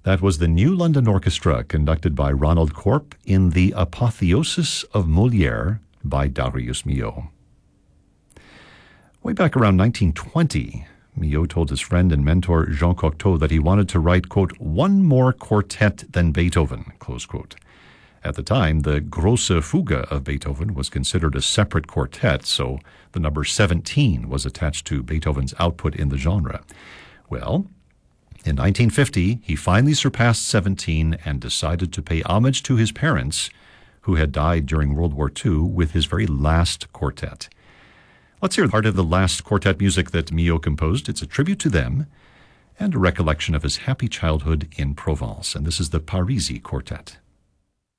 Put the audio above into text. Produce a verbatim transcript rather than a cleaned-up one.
That was the New London Orchestra, conducted by Ronald Corp in The Apotheosis of Molière by Darius Milhaud. Way back around nineteen twenty, Milhaud told his friend and mentor Jean Cocteau that he wanted to write, quote, one more quartet than Beethoven, close quote. At the time, the Grosse Fuge of Beethoven was considered a separate quartet, so the number seventeen was attached to Beethoven's output in the genre. Well, in nineteen fifty, he finally surpassed seventeen and decided to pay homage to his parents, who had died during World War Two, with his very last quartet. Let's hear part of the last quartet music that Milhaud composed. It's a tribute to them and a recollection of his happy childhood in Provence. And this is the Parisi Quartet.